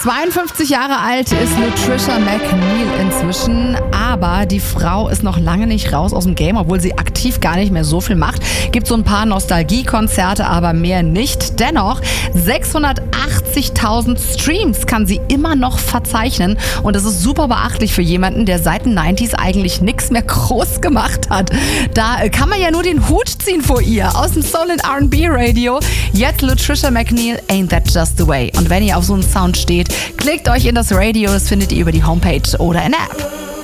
52 Jahre alt ist Latricia McNeil inzwischen, aber die Frau ist noch lange nicht raus aus dem Game, obwohl sie aktiv gar nicht mehr so viel macht. Gibt so ein paar Nostalgie-Konzerte, aber mehr nicht. Dennoch, 680.000 Streams kann sie immer noch verzeichnen und das ist super beachtlich für jemanden, der seit den 90s eigentlich nichts mehr groß gemacht hat. Da kann man ja nur den Hut ziehen vor ihr. Aus dem Soul & R&B Radio, jetzt Latricia McNeil, Ain't That Just the Way. Und wenn ihr auf so einen Sound steht, klickt euch in das Radio, das findet ihr über die Homepage oder in der App.